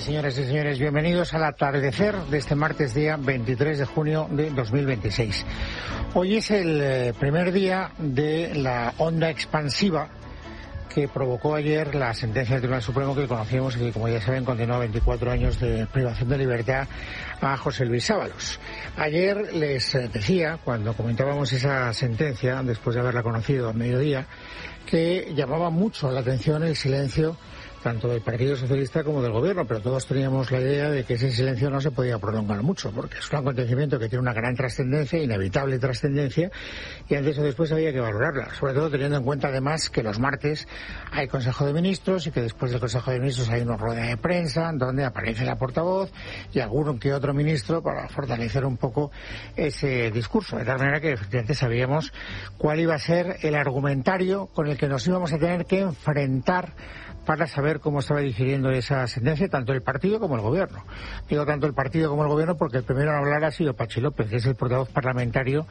tardes, señoras y señores. Bienvenidos al atardecer de este martes, día 23 de junio de 2026. Hoy es el primer día de la onda expansiva que provocó ayer la sentencia del Tribunal Supremo que conocíamos y que, como ya saben, condenó a 24 años de privación de libertad a José Luis Ábalos. Ayer les decía, cuando comentábamos esa sentencia, después de haberla conocido a mediodía, que llamaba mucho la atención el silencio tanto del Partido Socialista como del Gobierno, pero todos teníamos la idea de que ese silencio no se podía prolongar mucho, porque es un acontecimiento que tiene una gran trascendencia, inevitable trascendencia, y antes o después había que valorarla, sobre todo teniendo en cuenta además que los martes hay Consejo de Ministros y que después del Consejo de Ministros hay una rueda de prensa donde aparece la portavoz y algún que otro ministro para fortalecer un poco ese discurso, de tal manera que efectivamente sabíamos cuál iba a ser el argumentario con el que nos íbamos a tener que enfrentar para saber cómo estaba digiriendo esa sentencia tanto el partido como el Gobierno. Digo tanto el partido como el Gobierno porque el primero en hablar ha sido Patxi López, que es el portavoz parlamentario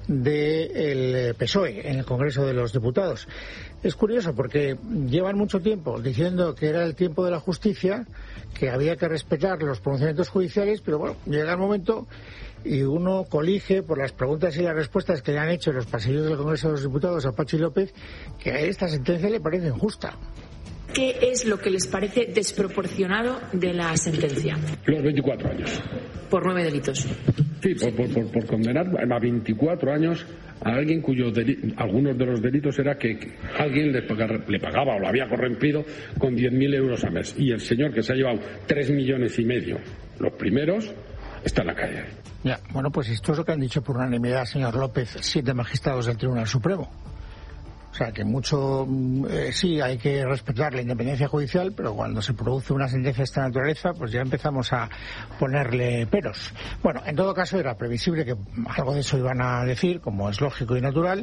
del PSOE en el Congreso de los Diputados. Es curioso porque llevan mucho tiempo diciendo que era el tiempo de la justicia, que había que respetar los pronunciamientos judiciales, pero bueno, llega el momento y uno colige por las preguntas y las respuestas que le han hecho en los pasillos del Congreso de los Diputados a Patxi López que a esta sentencia le parece injusta. ¿Qué es lo que les parece desproporcionado de la sentencia? Los 24 años. Por 9 delitos. Sí, por condenar a 24 años a alguien algunos de los delitos era que alguien le pagaba o lo había corrompido con 10.000 euros a mes. Y el señor que se ha llevado 3,5 millones, los primeros, está en la calle. Ya, bueno, pues esto es lo que han dicho por unanimidad, señor López, 7 magistrados del Tribunal Supremo. O sea, que mucho, sí, hay que respetar la independencia judicial, pero cuando se produce una sentencia de esta naturaleza, pues ya empezamos a ponerle peros. Bueno, en todo caso era previsible que algo de eso iban a decir, como es lógico y natural.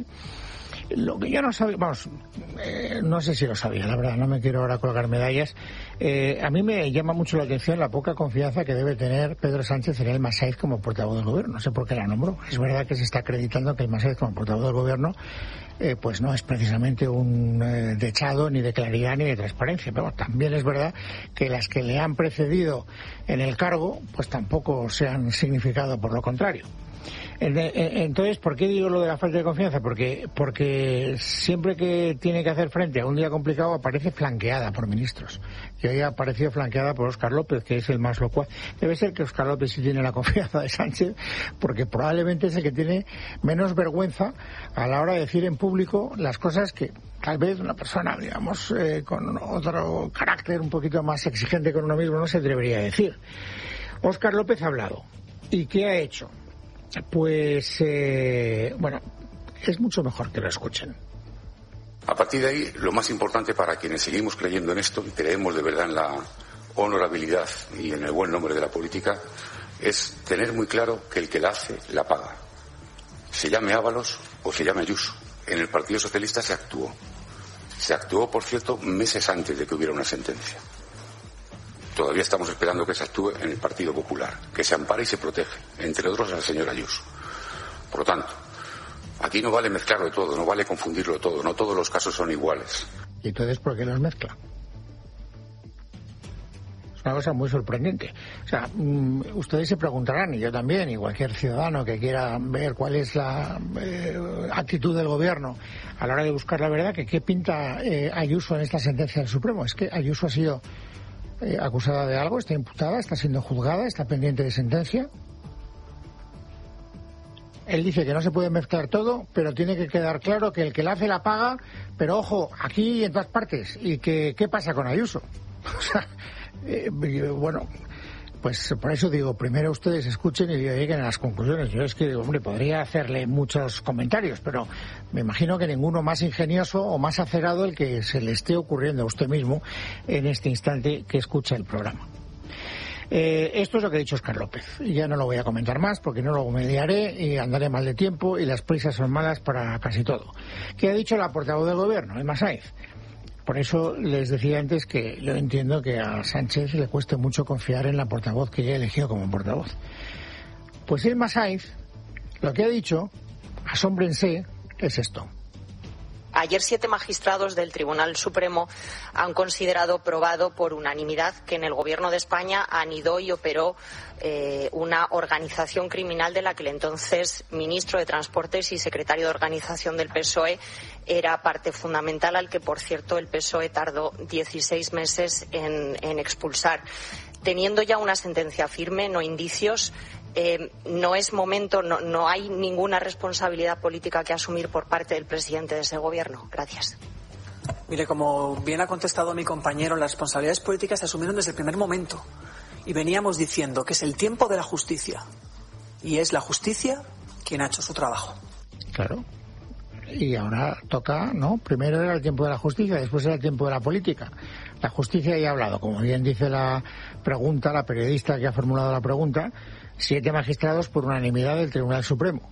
Lo que yo no sabía, vamos, no sé si lo sabía, la verdad, no me quiero ahora colgar medallas. A mí me llama mucho la atención la poca confianza que debe tener Pedro Sánchez en el Massaez como portavoz del Gobierno. No sé por qué la nombró. Es verdad que se está acreditando que el Massaez como portavoz del Gobierno pues no es precisamente un dechado ni de claridad ni de transparencia. Pero también es verdad que las que le han precedido en el cargo pues tampoco se han significado por lo contrario. Entonces, ¿por qué digo lo de la falta de confianza? Porque siempre que tiene que hacer frente a un día complicado aparece flanqueada por ministros. Y hoy ha aparecido flanqueada por Óscar López, que es el más locuaz. Debe ser que Óscar López sí tiene la confianza de Sánchez, porque probablemente es el que tiene menos vergüenza a la hora de decir en público las cosas que tal vez una persona, digamos, con otro carácter un poquito más exigente con uno mismo no se atrevería a decir. Óscar López ha hablado. ¿Y qué ha hecho? Pues, bueno, es mucho mejor que lo escuchen. A partir de ahí, lo más importante para quienes seguimos creyendo en esto y creemos de verdad en la honorabilidad y en el buen nombre de la política, es tener muy claro que el que la hace, la paga. Se llame Ábalos o se llame Ayuso. En el Partido Socialista se actuó. Se actuó, por cierto, meses antes de que hubiera una sentencia. Todavía estamos esperando que se actúe en el Partido Popular, que se ampare y se protege, entre otros al señor Ayuso. Por lo tanto, aquí no vale mezclarlo de todo, no vale confundirlo todo, no todos los casos son iguales. ¿Y entonces por qué los mezcla? Es una cosa muy sorprendente. O sea, ustedes se preguntarán, y yo también, y cualquier ciudadano que quiera ver cuál es la actitud del Gobierno a la hora de buscar la verdad, que qué pinta Ayuso en esta sentencia del Supremo. Es que Ayuso ha sido acusada de algo, está imputada, está siendo juzgada, está pendiente de sentencia. Él dice que no se puede mezclar todo, pero tiene que quedar claro que el que la hace la paga, pero ojo, aquí y en todas partes. ¿Y que qué pasa con Ayuso? O sea, bueno, pues por eso digo, primero ustedes escuchen y lleguen a las conclusiones. Yo es que, hombre, podría hacerle muchos comentarios, pero me imagino que ninguno más ingenioso o más acerado el que se le esté ocurriendo a usted mismo en este instante que escucha el programa. Esto es lo que ha dicho Óscar López. Ya no lo voy a comentar más porque no lo mediaré y andaré mal de tiempo y las prisas son malas para casi todo. ¿Qué ha dicho la portavoz del Gobierno, el Massaez? Por eso les decía antes que yo entiendo que a Sánchez le cueste mucho confiar en la portavoz que ya ha elegido como portavoz. Pues el Massaez lo que ha dicho, asómbrense, es esto. Ayer 7 magistrados del Tribunal Supremo han considerado probado por unanimidad que en el Gobierno de España anidó y operó una organización criminal de la que el entonces ministro de Transportes y secretario de Organización del PSOE era parte fundamental, al que, por cierto, el PSOE tardó 16 meses en expulsar. Teniendo ya una sentencia firme, no indicios, no es momento, no hay ninguna responsabilidad política que asumir por parte del presidente de ese gobierno. Gracias. Mire, como bien ha contestado mi compañero, las responsabilidades políticas se asumieron desde el primer momento. Y veníamos diciendo que es el tiempo de la justicia. Y es la justicia quien ha hecho su trabajo. Claro. Y ahora toca, ¿no? Primero era el tiempo de la justicia, después era el tiempo de la política. La justicia ya ha hablado, como bien dice la pregunta, la periodista que ha formulado la pregunta, 7 magistrados por unanimidad del Tribunal Supremo.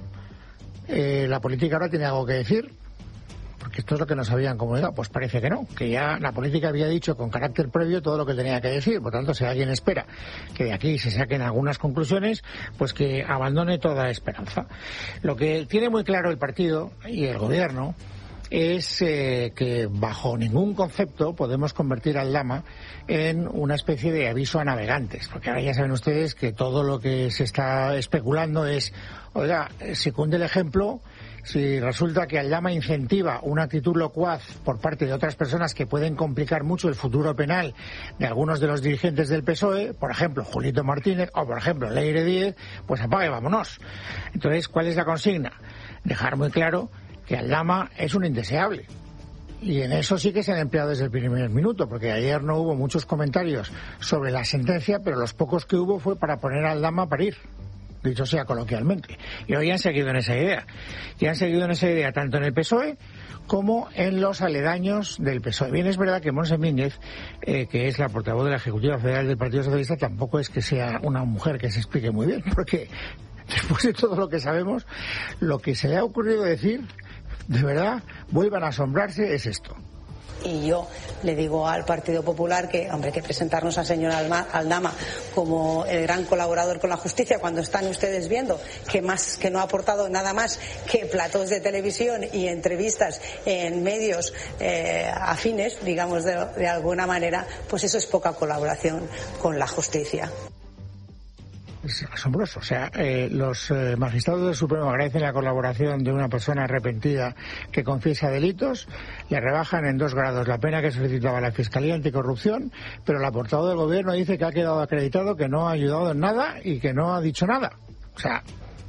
¿La política ahora tiene algo que decir? Porque esto es lo que nos habían comunicado. Pues parece que no, que ya la política había dicho con carácter previo todo lo que tenía que decir. Por tanto, si alguien espera que de aquí se saquen algunas conclusiones, pues que abandone toda esperanza. Lo que tiene muy claro el partido y el gobierno es que bajo ningún concepto podemos convertir al Lama en una especie de aviso a navegantes, porque ahora ya saben ustedes que todo lo que se está especulando es, oiga, si cunde el ejemplo, si resulta que al Lama incentiva una actitud locuaz por parte de otras personas que pueden complicar mucho el futuro penal de algunos de los dirigentes del PSOE, por ejemplo Julito Martínez o por ejemplo Leire Díez, pues apague, vámonos. Entonces, ¿cuál es la consigna? Dejar muy claro que Aldama es un indeseable. Y en eso sí que se han empleado desde el primer minuto, porque ayer no hubo muchos comentarios sobre la sentencia, pero los pocos que hubo fue para poner a Aldama a parir, dicho sea coloquialmente. Y hoy han seguido en esa idea. Y han seguido en esa idea tanto en el PSOE como en los aledaños del PSOE. Bien, es verdad que Montse Mínguez, que es la portavoz de la Ejecutiva Federal del Partido Socialista, tampoco es que sea una mujer que se explique muy bien, porque después de todo lo que sabemos, lo que se le ha ocurrido decir, de verdad, vuelvan a asombrarse, es esto. Y yo le digo al Partido Popular que, hombre, que presentarnos al señor Aldama como el gran colaborador con la justicia, cuando están ustedes viendo que no ha aportado nada más que platós de televisión y entrevistas en medios afines, digamos de alguna manera, pues eso es poca colaboración con la justicia. Es asombroso. O sea, los magistrados del Supremo agradecen la colaboración de una persona arrepentida que confiesa delitos, le rebajan en 2 grados la pena que solicitaba la Fiscalía Anticorrupción, pero la portavoz del Gobierno dice que ha quedado acreditado que no ha ayudado en nada y que no ha dicho nada. O sea,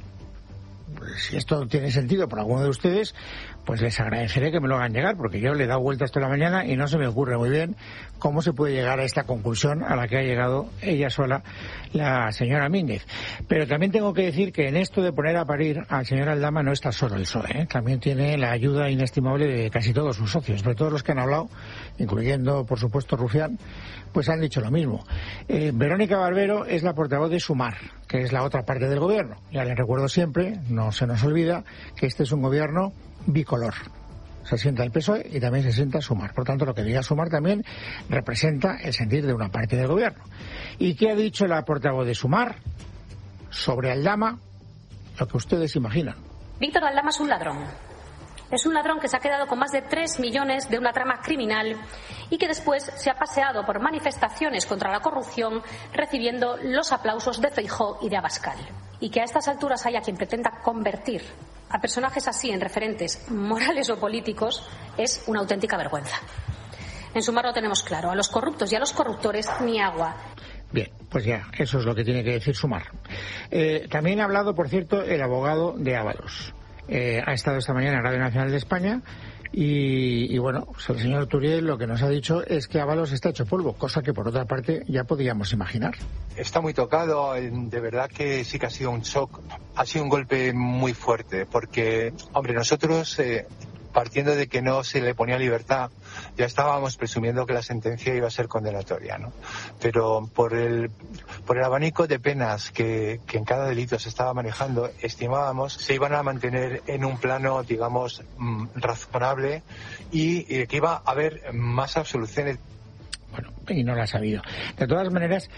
si esto tiene sentido para alguno de ustedes, pues les agradeceré que me lo hagan llegar, porque yo le he dado vueltas toda la mañana y no se me ocurre muy bien cómo se puede llegar a esta conclusión a la que ha llegado ella sola, la señora Mínguez. Pero también tengo que decir que en esto de poner a parir al señor Aldama no está solo el PSOE, también tiene la ayuda inestimable de casi todos sus socios, pero todos los que han hablado, incluyendo por supuesto Rufián, pues han dicho lo mismo. Verónica Barbero es la portavoz de Sumar, que es la otra parte del gobierno. Ya les recuerdo siempre, no se nos olvida, que este es un gobierno bicolor. Se sienta el PSOE y también se sienta Sumar. Por tanto, lo que diga Sumar también representa el sentir de una parte del gobierno. ¿Y qué ha dicho la portavoz de Sumar sobre Aldama? Lo que ustedes imaginan. Víctor Aldama es un ladrón. Es un ladrón que se ha quedado con más de 3 millones de una trama criminal y que después se ha paseado por manifestaciones contra la corrupción recibiendo los aplausos de Feijóo y de Abascal. Y que a estas alturas haya quien pretenda convertir a personajes así en referentes morales o políticos es una auténtica vergüenza. En Sumar lo tenemos claro, a los corruptos y a los corruptores ni agua. Bien, pues ya, eso es lo que tiene que decir Sumar. También ha hablado, por cierto, el abogado de Ábalos. Ha estado esta mañana en Radio Nacional de España y bueno, pues el señor Turiel lo que nos ha dicho es que Ábalos está hecho polvo, cosa que por otra parte ya podíamos imaginar. Está muy tocado, de verdad que sí que ha sido un shock, ha sido un golpe muy fuerte, porque, hombre, nosotros, partiendo de que no se le ponía libertad, ya estábamos presumiendo que la sentencia iba a ser condenatoria, ¿no? Pero por el abanico de penas que en cada delito se estaba manejando, estimábamos se iban a mantener en un plano, digamos, razonable y que iba a haber más absoluciones. Bueno, y no la ha sabido. De todas maneras,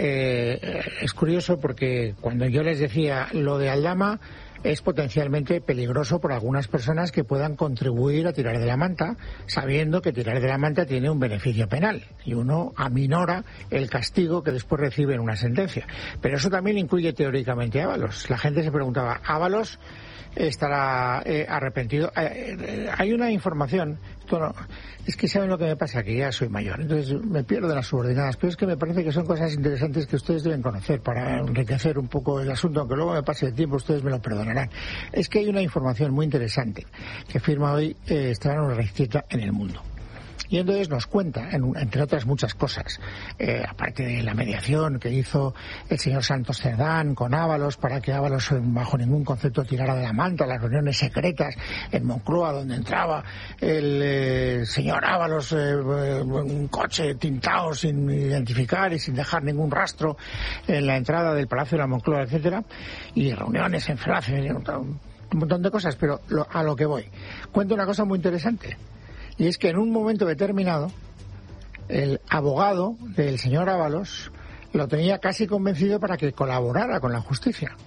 es curioso porque cuando yo les decía lo de Aldama es potencialmente peligroso por algunas personas que puedan contribuir a tirar de la manta, sabiendo que tirar de la manta tiene un beneficio penal y uno aminora el castigo que después recibe en una sentencia. Pero eso también incluye teóricamente a Ábalos. La gente se preguntaba, ¿Ábalos estará arrepentido? Hay una información, es que saben lo que me pasa, que ya soy mayor, entonces me pierdo en las subordinadas, pero es que me parece que son cosas interesantes que ustedes deben conocer para enriquecer un poco el asunto, aunque luego me pase el tiempo, ustedes me lo perdonarán. Es que hay una información muy interesante que firma hoy Esteban Urreiztieta en El Mundo. Y entonces nos cuenta, entre otras muchas cosas, aparte de la mediación que hizo el señor Santos Cerdán con Ábalos para que Ábalos bajo ningún concepto tirara de la manta, las reuniones secretas en Moncloa donde entraba el señor Ábalos un coche tintado sin identificar y sin dejar ningún rastro en la entrada del Palacio de la Moncloa, etcétera, y reuniones en Francia, un montón de cosas, pero a lo que voy. Cuento una cosa muy interesante. Y es que en un momento determinado, el abogado del señor Ábalos lo tenía casi convencido para que colaborara con la justicia.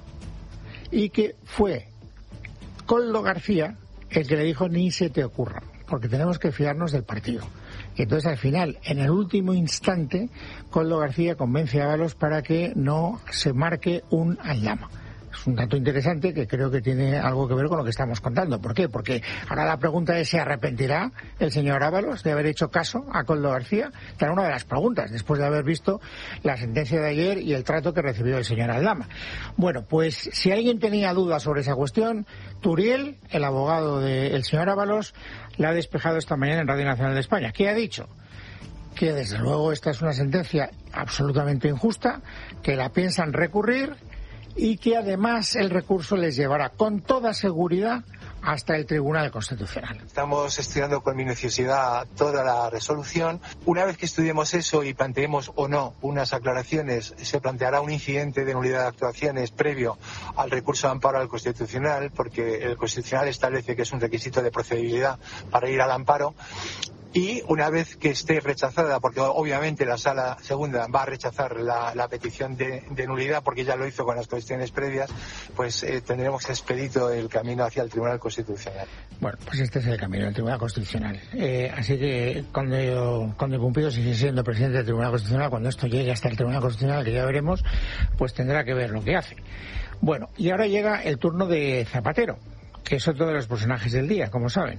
Y que fue Koldo García el que le dijo, ni se te ocurra, porque tenemos que fiarnos del partido. Y entonces al final, en el último instante, Koldo García convence a Ábalos para que no se marque un Aldama. Es un dato interesante que creo que tiene algo que ver con lo que estamos contando. ¿Por qué? Porque ahora la pregunta es, ¿se arrepentirá el señor Ábalos de haber hecho caso a Koldo García? Esta era una de las preguntas, después de haber visto la sentencia de ayer y el trato que recibió el señor Aldama. Bueno, pues si alguien tenía dudas sobre esa cuestión, Turiel, el abogado del señor Ábalos, la ha despejado esta mañana en Radio Nacional de España. ¿Qué ha dicho? Que desde luego esta es una sentencia absolutamente injusta, que la piensan recurrir y que además el recurso les llevará con toda seguridad hasta el Tribunal Constitucional. Estamos estudiando con minuciosidad toda la resolución. Una vez que estudiemos eso y planteemos o no unas aclaraciones, se planteará un incidente de nulidad de actuaciones previo al recurso de amparo al Constitucional, porque el Constitucional establece que es un requisito de procedibilidad para ir al amparo. Y una vez que esté rechazada, porque obviamente la Sala Segunda va a rechazar la petición de nulidad, porque ya lo hizo con las cuestiones previas, pues tendremos expedito el camino hacia el Tribunal Constitucional. Bueno, pues este es el camino, el Tribunal Constitucional. Así que cuando Pumpido sigue siendo presidente del Tribunal Constitucional, cuando esto llegue hasta el Tribunal Constitucional, que ya veremos, pues tendrá que ver lo que hace. Bueno, y ahora llega el turno de Zapatero, que es otro de los personajes del día, como saben.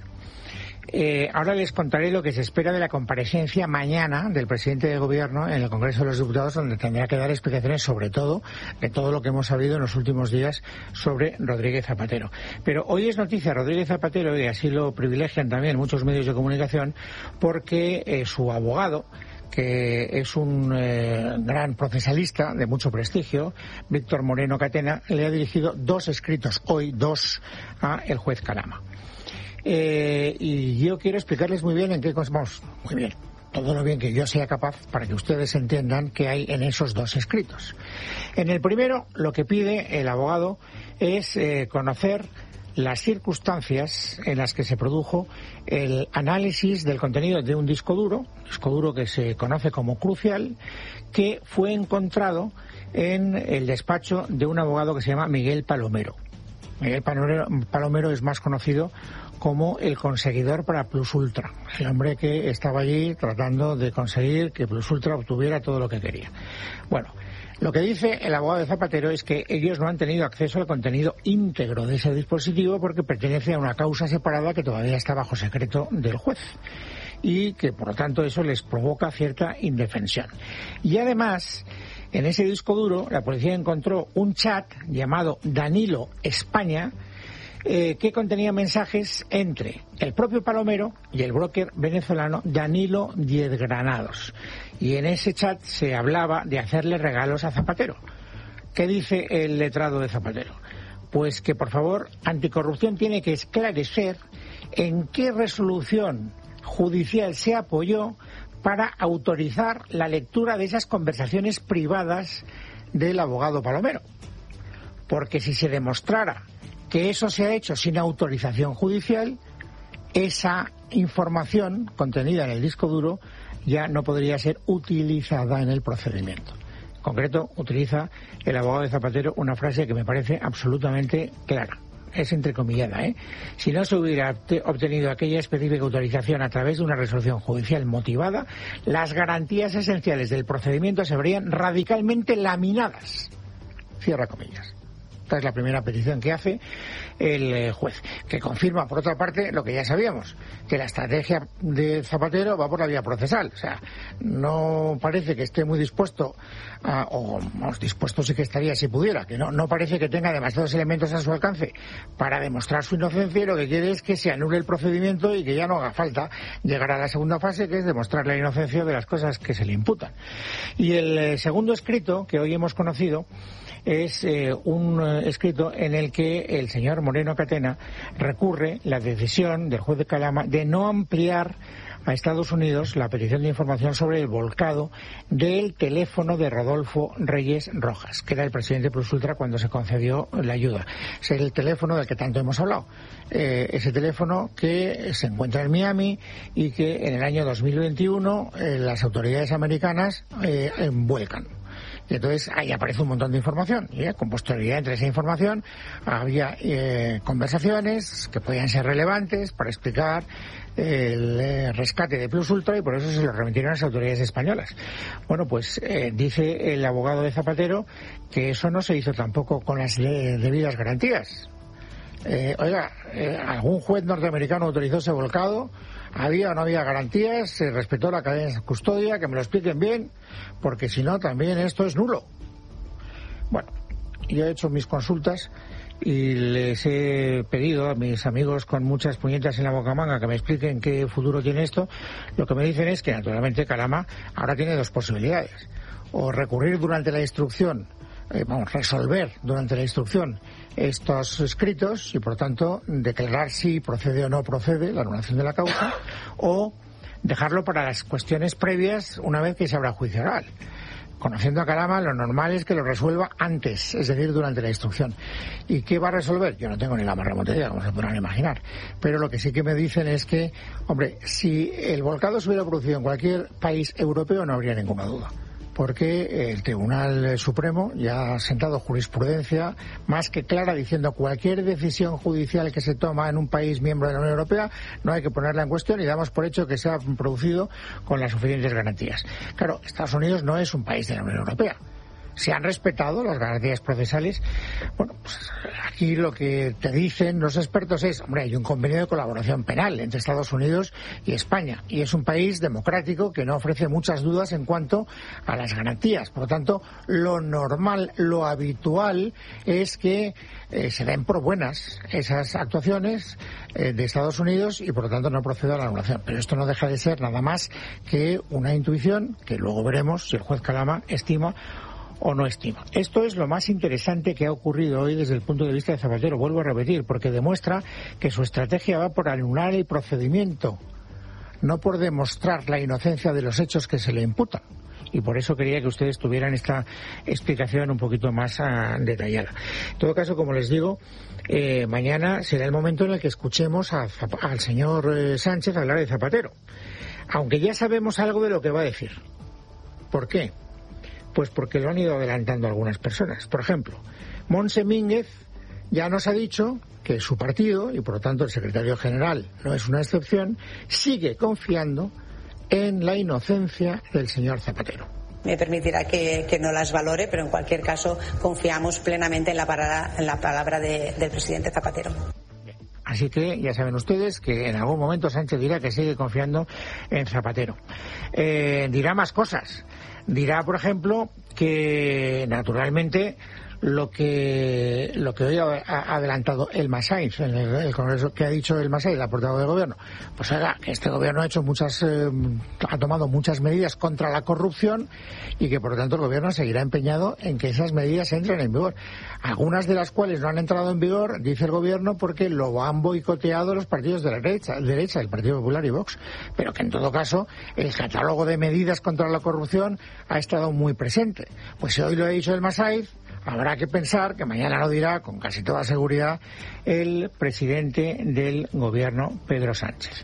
Ahora les contaré lo que se espera de la comparecencia mañana del presidente del Gobierno en el Congreso de los Diputados, donde tendrá que dar explicaciones sobre todo de todo lo que hemos sabido en los últimos días sobre Rodríguez Zapatero. Pero hoy es noticia Rodríguez Zapatero, y así lo privilegian también muchos medios de comunicación, porque su abogado, que es un gran procesalista de mucho prestigio, Víctor Moreno Catena, le ha dirigido 2 escritos, hoy 2, a el juez Calama. Y yo quiero explicarles muy bien en qué vamos, muy bien, todo lo bien que yo sea capaz para que ustedes entiendan qué hay en esos 2 escritos. En el primero, lo que pide el abogado es conocer las circunstancias en las que se produjo el análisis del contenido de un disco duro que se conoce como Crucial, que fue encontrado en el despacho de un abogado que se llama Miguel Palomero. Miguel Palomero es más conocido como el conseguidor para Plus Ultra, el hombre que estaba allí tratando de conseguir que Plus Ultra obtuviera todo lo que quería. Bueno, lo que dice el abogado de Zapatero es que ellos no han tenido acceso al contenido íntegro de ese dispositivo porque pertenece a una causa separada que todavía está bajo secreto del juez, y que por lo tanto eso les provoca cierta indefensión. Y además, en ese disco duro la policía encontró un chat llamado Danilo España, que contenía mensajes entre el propio Palomero y el broker venezolano Danilo Diez Granados. Y en ese chat se hablaba de hacerle regalos a Zapatero. ¿Qué dice el letrado de Zapatero? Pues que, por favor, Anticorrupción tiene que esclarecer en qué resolución judicial se apoyó para autorizar la lectura de esas conversaciones privadas del abogado Palomero. Porque si se demostrara que eso se ha hecho sin autorización judicial, esa información contenida en el disco duro ya no podría ser utilizada en el procedimiento. En concreto, utiliza el abogado de Zapatero una frase que me parece absolutamente clara. Es entrecomillada, ¿eh? Si no se hubiera obtenido aquella específica autorización a través de una resolución judicial motivada, las garantías esenciales del procedimiento se verían radicalmente laminadas. Cierra comillas. Esta es la primera petición que hace el juez, que confirma, por otra parte, lo que ya sabíamos, que la estrategia de Zapatero va por la vía procesal. O sea, no parece que esté muy dispuesto, dispuesto sí que estaría si pudiera, que no parece que tenga demasiados elementos a su alcance para demostrar su inocencia, y lo que quiere es que se anule el procedimiento y que ya no haga falta llegar a la segunda fase, que es demostrar la inocencia de las cosas que se le imputan. Y el segundo escrito que hoy hemos conocido es un escrito en el que el señor Moreno Catena recurre la decisión del juez de Calama de no ampliar a Estados Unidos la petición de información sobre el volcado del teléfono de Rodolfo Reyes Rojas, que era el presidente Plus Ultra cuando se concedió la ayuda. Es el teléfono del que tanto hemos hablado. Ese teléfono que se encuentra en Miami y que en el año 2021 las autoridades americanas vuelcan. Y entonces ahí aparece un montón de información, y con posterioridad entre esa información había conversaciones que podían ser relevantes para explicar el rescate de Plus Ultra, y por eso se lo remitieron a las autoridades españolas. Bueno, pues dice el abogado de Zapatero que eso no se hizo tampoco con las debidas garantías. ¿Algún juez norteamericano autorizó ese volcado? ¿Había o no había garantías? ¿Se respetó la cadena de custodia? Que me lo expliquen bien, porque si no, también esto es nulo. Bueno, yo he hecho mis consultas y les he pedido a mis amigos con muchas puñetas en la bocamanga que me expliquen qué futuro tiene esto. Lo que me dicen es que, naturalmente, Calama ahora tiene dos posibilidades: o recurrir durante la instrucción, resolver durante la instrucción estos escritos y, por tanto, declarar si procede o no procede la anulación de la causa, o dejarlo para las cuestiones previas una vez que se abra juicio oral. Conociendo a Calama, lo normal es que lo resuelva antes, es decir, durante la instrucción. ¿Y qué va a resolver? Yo no tengo ni la más remota idea, como se podrán imaginar. Pero lo que sí que me dicen es que, hombre, si el volcado se hubiera producido en cualquier país europeo, no habría ninguna duda, porque el Tribunal Supremo ya ha sentado jurisprudencia más que clara diciendo cualquier decisión judicial que se toma en un país miembro de la Unión Europea no hay que ponerla en cuestión, y damos por hecho que se ha producido con las suficientes garantías. Claro, Estados Unidos no es un país de la Unión Europea. Se han respetado las garantías procesales. Bueno, pues aquí lo que te dicen los expertos es, hombre, hay un convenio de colaboración penal entre Estados Unidos y España, y es un país democrático que no ofrece muchas dudas en cuanto a las garantías. Por lo tanto, lo normal, lo habitual es que se den por buenas esas actuaciones de Estados Unidos, y por lo tanto no proceda a la anulación. Pero esto no deja de ser nada más que una intuición que luego veremos si el juez Calama estima o no estima. Esto es lo más interesante que ha ocurrido hoy desde el punto de vista de Zapatero, vuelvo a repetir, porque demuestra que su estrategia va por anular el procedimiento, no por demostrar la inocencia de los hechos que se le imputan. Y por eso quería que ustedes tuvieran esta explicación un poquito más detallada. En todo caso, como les digo, mañana será el momento en el que escuchemos al señor Sánchez hablar de Zapatero, aunque ya sabemos algo de lo que va a decir. ¿Por qué? Pues porque lo han ido adelantando algunas personas. Por ejemplo, Montse Mínguez ya nos ha dicho que su partido, y por lo tanto el secretario general no es una excepción, sigue confiando en la inocencia del señor Zapatero. Me permitirá que no las valore, pero en cualquier caso confiamos plenamente en la palabra del presidente Zapatero. Así que ya saben ustedes que en algún momento Sánchez dirá que sigue confiando en Zapatero. Dirá más cosas. Dirá, por ejemplo, que naturalmente lo que hoy ha adelantado el Massain, en el Congreso, que ha dicho el Massain, el portavoz del Gobierno, pues era que este Gobierno ha tomado muchas medidas contra la corrupción, y que por lo tanto el Gobierno seguirá empeñado en que esas medidas entren en vigor. Algunas de las cuales no han entrado en vigor, dice el Gobierno, porque lo han boicoteado los partidos de la derecha, el Partido Popular y Vox, pero que en todo caso el catálogo de medidas contra la corrupción ha estado muy presente. Pues si hoy lo ha dicho el Massain, habrá que pensar que mañana lo dirá con casi toda seguridad el presidente del Gobierno, Pedro Sánchez.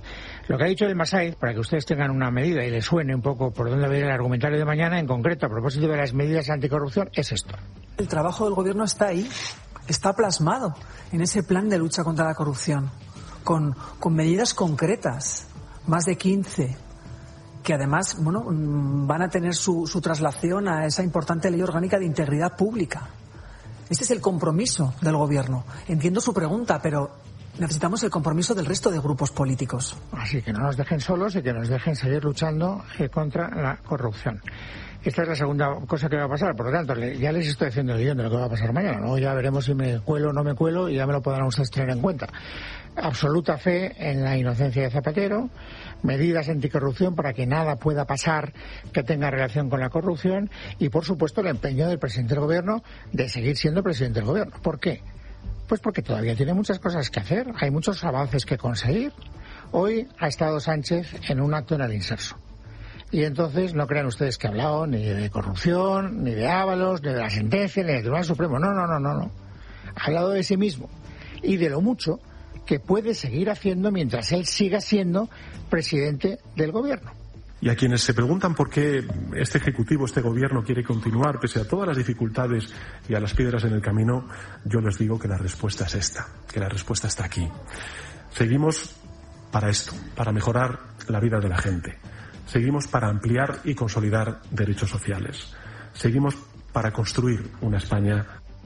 Lo que ha dicho el Massaid, para que ustedes tengan una medida y les suene un poco por dónde va a ir el argumentario de mañana, en concreto a propósito de las medidas anticorrupción, es esto. El trabajo del gobierno está ahí, está plasmado en ese plan de lucha contra la corrupción, con medidas concretas, más de 15, que además van a tener su traslación a esa importante ley orgánica de integridad pública. Este es el compromiso del gobierno. Entiendo su pregunta, pero necesitamos el compromiso del resto de grupos políticos. Así que no nos dejen solos y que nos dejen seguir luchando contra la corrupción. Esta es la segunda cosa que va a pasar. Por lo tanto, ya les estoy haciendo el guión de lo que va a pasar mañana, ¿no? Ya veremos si me cuelo o no me cuelo y ya me lo podrán ustedes tener en cuenta. Absoluta fe en la inocencia de Zapatero, medidas anticorrupción para que nada pueda pasar que tenga relación con la corrupción y, por supuesto, el empeño del presidente del gobierno de seguir siendo presidente del gobierno. ¿Por qué? Pues porque todavía tiene muchas cosas que hacer, hay muchos avances que conseguir. Hoy ha estado Sánchez en un acto en el Inserso. Y entonces no crean ustedes que ha hablado ni de corrupción, ni de Ábalos, ni de la sentencia, ni del Tribunal Supremo. No. Ha hablado de sí mismo y de lo mucho que puede seguir haciendo mientras él siga siendo presidente del gobierno. Y a quienes se preguntan por qué este Ejecutivo, este Gobierno quiere continuar pese a todas las dificultades y a las piedras en el camino, yo les digo que la respuesta es esta, que la respuesta está aquí. Seguimos para esto, para mejorar la vida de la gente. Seguimos para ampliar y consolidar derechos sociales. Seguimos para construir una España.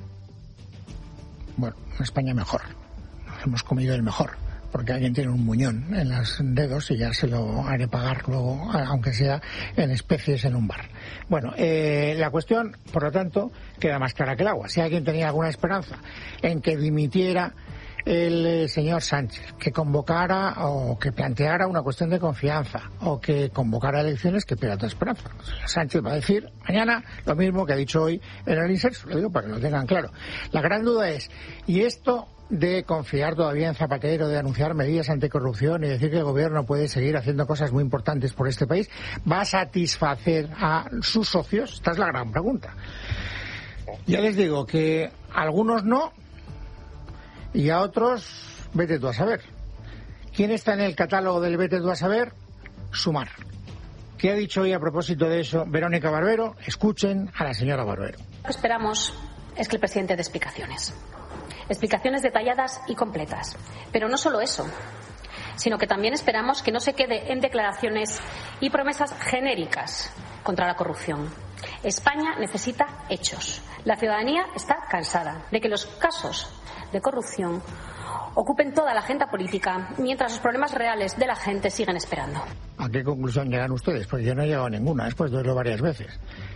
Bueno, una España mejor. Nos hemos comido el mejor, porque alguien tiene un muñón en los dedos y ya se lo haré pagar luego, aunque sea en especies en un bar. Bueno, la cuestión, por lo tanto, queda más clara que el agua. Si alguien tenía alguna esperanza en que dimitiera el señor Sánchez, que convocara o que planteara una cuestión de confianza o que convocara elecciones, que pierda toda esperanza. El señor Sánchez va a decir mañana lo mismo que ha dicho hoy en el Inserso, lo digo para que lo tengan claro. La gran duda es, ¿y esto de confiar todavía en Zapatero, de anunciar medidas anticorrupción y decir que el gobierno puede seguir haciendo cosas muy importantes por este país, va a satisfacer a sus socios? Esta es la gran pregunta. Ya les digo que a algunos no, y a otros, vete tú a saber. ¿Quién está en el catálogo del vete tú a saber? Sumar. ¿Qué ha dicho hoy a propósito de eso Verónica Barbero? Escuchen a la señora Barbero. Lo que esperamos es que el presidente dé explicaciones. Explicaciones detalladas y completas. Pero no solo eso, sino que también esperamos que no se quede en declaraciones y promesas genéricas contra la corrupción. España necesita hechos. La ciudadanía está cansada de que los casos de corrupción ocupen toda la agenda política mientras los problemas reales de la gente siguen esperando. ¿A qué conclusión llegan ustedes? Porque yo no he llegado a ninguna, después de verlo varias veces.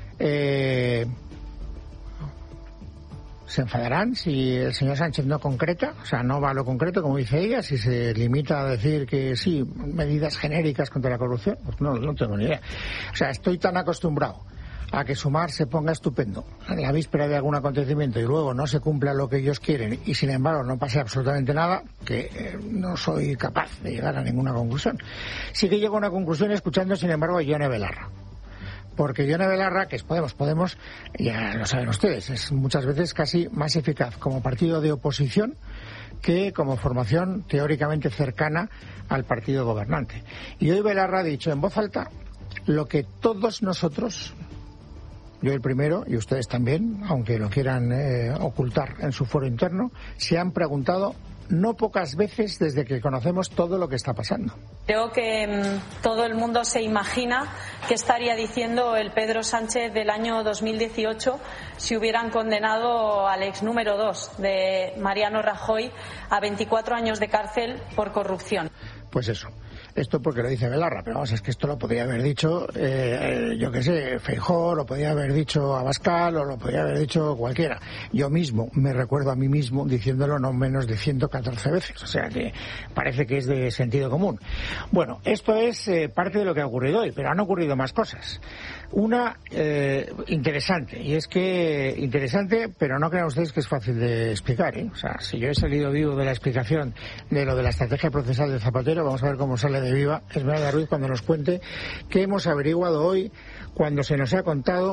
¿Se enfadarán si el señor Sánchez no concreta? O sea, no va a lo concreto, como dice ella, si se limita a decir que sí, medidas genéricas contra la corrupción. Pues no tengo ni idea. O sea, estoy tan acostumbrado a que Sumar se ponga estupendo en la víspera de algún acontecimiento y luego no se cumpla lo que ellos quieren y sin embargo no pase absolutamente nada, que no soy capaz de llegar a ninguna conclusión. Sí que llego a una conclusión escuchando sin embargo a Yone Belarra, porque Yone Belarra, que es Podemos, ya lo saben ustedes, es muchas veces casi más eficaz como partido de oposición que como formación teóricamente cercana al partido gobernante. Y hoy Belarra ha dicho en voz alta lo que todos nosotros, yo el primero y ustedes también, aunque lo quieran ocultar en su foro interno, se han preguntado no pocas veces desde que conocemos todo lo que está pasando. Creo que todo el mundo se imagina qué estaría diciendo el Pedro Sánchez del año 2018 si hubieran condenado al ex número 2 de Mariano Rajoy a 24 años de cárcel por corrupción. Pues eso. Esto porque lo dice Belarra, pero vamos, es que esto lo podría haber dicho, yo qué sé, Feijóo, lo podría haber dicho Abascal o lo podría haber dicho cualquiera. Yo mismo me recuerdo a mí mismo diciéndolo no menos de 114 veces, o sea que parece que es de sentido común. Bueno, esto es parte de lo que ha ocurrido hoy, pero han ocurrido más cosas. Una interesante, y es que interesante, pero no crean ustedes que es fácil de explicar, ¿eh? O sea, si yo he salido vivo de la explicación de lo de la estrategia procesal de Zapatero, vamos a ver cómo sale de viva Esmeralda Ruiz cuando nos cuente qué hemos averiguado hoy cuando se nos ha contado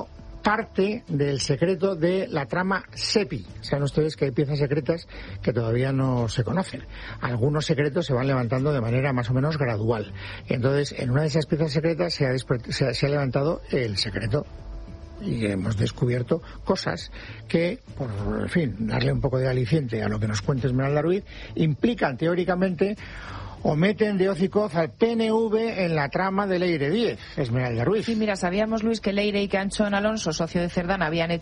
parte del secreto de la trama SEPI. Saben ustedes que hay piezas secretas que todavía no se conocen. Algunos secretos se van levantando de manera más o menos gradual. Entonces, en una de esas piezas secretas se ha levantado el secreto. Y hemos descubierto cosas que, por en fin, darle un poco de aliciente a lo que nos cuenta Esmeralda Ruiz, implican teóricamente o meten de hoz y coz al PNV en la trama de Leire 10. Esmeralda Ruiz. Sí, mira, sabíamos, Luis, que Leire y que Anchón Alonso, socio de Cerdán, habían hecho